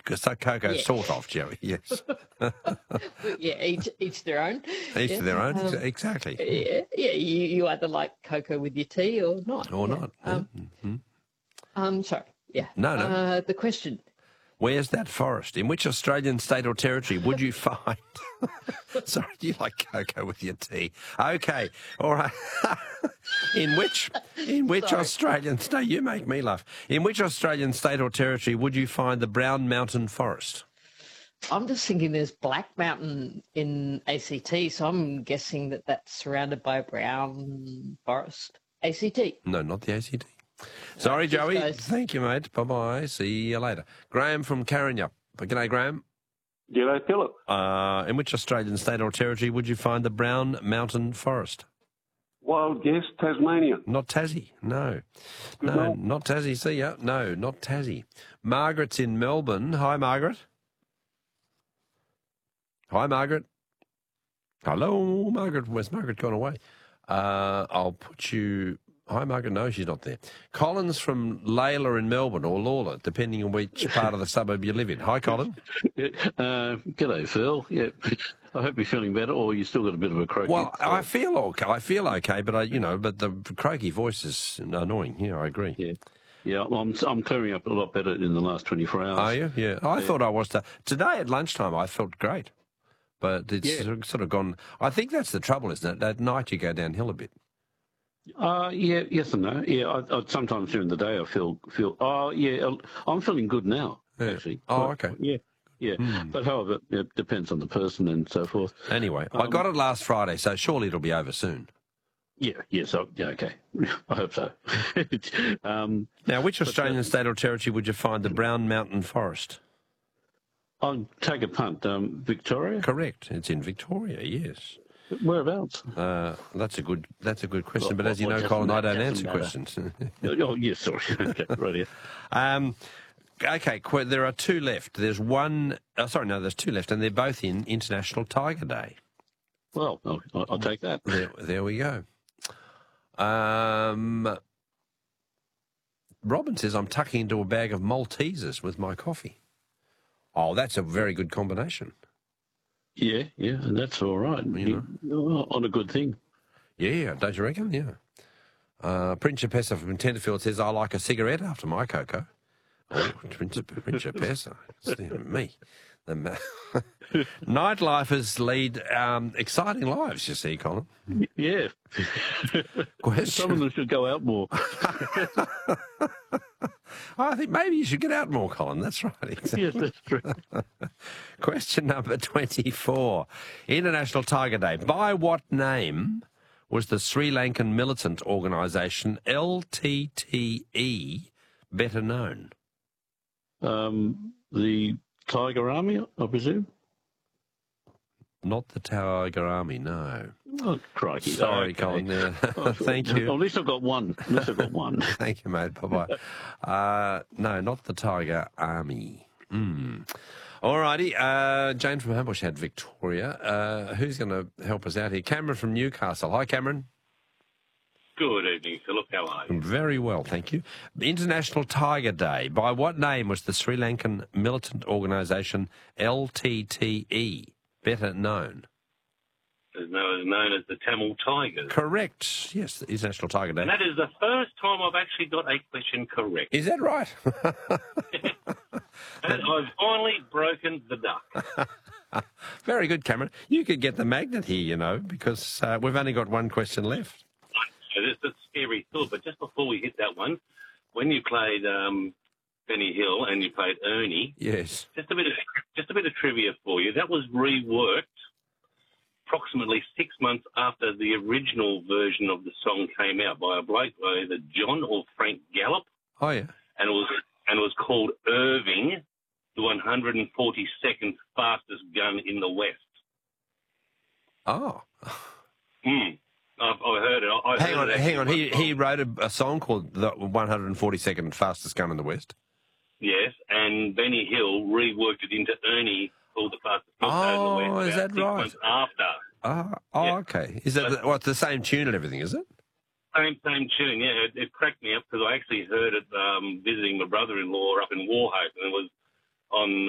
cocoa, Yeah. sort of, Joey, yes. Yeah, each their own. Each Yeah. to their own, exactly. Yeah. You either like cocoa with your tea or not. Or yeah. not. Yeah. Sorry. Yeah. No. The question. Where's that forest? In which Australian state or territory would you find... Sorry, you like cocoa with your tea. Okay, all right. In which Sorry. Australian state... You make me laugh. In which Australian state or territory would you find the Brown Mountain Forest? I'm just thinking there's Black Mountain in ACT, so I'm guessing that that's surrounded by brown forest. ACT. No, not the ACT. Sorry, Joey. guys. Thank you, mate. Bye-bye. See you later. Graham from Carrinyup. G'day, Graham. G'day, Philip. In which Australian state or territory would you find the Brown Mountain Forest? Wild guess, Tasmania. Not Tassie, no. Good No, night. not Tassie. See ya. No, not Tassie. Margaret's in Melbourne. Hi, Margaret. Hi, Margaret. Hello, Margaret. Where's Margaret gone away? I'll put you... Hi, Margaret. No, she's not there. Colin's from Layla in Melbourne, or Lawler, depending on which part of the suburb you live in. Hi, Colin. G'day, Phil. Yeah, I hope you're feeling better, or you still got a bit of a croaky. Well, I feel okay. But the croaky voice is annoying. Yeah, I agree. Yeah, I'm clearing up a lot better in the last 24 hours. Are you? Yeah. I thought I was. Today at lunchtime, I felt great. But it's sort of gone... I think that's the trouble, isn't it? At night, you go downhill a bit. Yeah, yes and no. Yeah, I sometimes during the day I feel. Oh, yeah, I'm feeling good now. Yeah. Actually. Oh, okay. Yeah. But however, it depends on the person and so forth. Anyway, I got it last Friday, so surely it'll be over soon. Yeah. So okay. I hope so. Now, which Australian state or territory would you find the Brown Mountain Forest? I'll take a punt. Victoria. Correct. It's in Victoria. Yes. Whereabouts? That's a good question. But as you know, doesn't Colin, I don't doesn't answer matter. questions. Oh, yes, sorry. Okay, right here. Okay, there are two left. There's one... there's two left, and they're both in International Tiger Day. Well, I'll take that. There we go. Robin says, I'm tucking into a bag of Maltesers with my coffee. Oh, that's a very good combination. Yeah, and that's all right. On a good thing. Yeah, don't you reckon? Yeah. Prince Pesa from Tenterfield says, I like a cigarette after my cocoa. Oh, Prince Pesa. Me. Nightlifers lead exciting lives, you see, Colin. Yeah. Question. Some of them should go out more. I think maybe you should get out more, Colin. That's right. Exactly. Yes, that's true. Question number 24. International Tiger Day. By what name was the Sri Lankan militant organisation LTTE better known? The Tiger Army, I presume? Not the Tiger Army, no. Oh, crikey. Sorry, okay. Colin. Yeah. Thank you. At least I've got one. Thank you, mate. Bye-bye. No, not the Tiger Army. All righty. Jane from Hambush had Victoria. Who's going to help us out here? Cameron from Newcastle. Hi, Cameron. Good evening, Philip. How are you? Very well, thank you. International Tiger Day. By what name was the Sri Lankan militant organisation LTTE better known? It's known as the Tamil Tigers. Correct. Yes, the International Tiger Day. And that is the first time I've actually got a question correct. Is that right? And I've finally broken the duck. Very good, Cameron. You could get the magnet here, because we've only got one question left. So this is a scary thought, but just before we hit that one, when you played Benny Hill and you played Ernie, yes, just a bit of trivia for you. That was reworked approximately 6 months after the original version of the song came out by a bloke by either John or Frank Gallup. Oh yeah, and it was called Irving, the 142nd fastest gun in the West. Oh. I've heard it. Hang on. He wrote a song called the 142nd fastest gun in the West. Yes, and Benny Hill reworked it into Ernie called the fastest gun in the West. Oh, is that right? 6 months after. Okay. Is that the same tune and everything? Is it? Same tune. Yeah, it cracked me up because I actually heard it visiting my brother-in-law up in Warhope, and it was on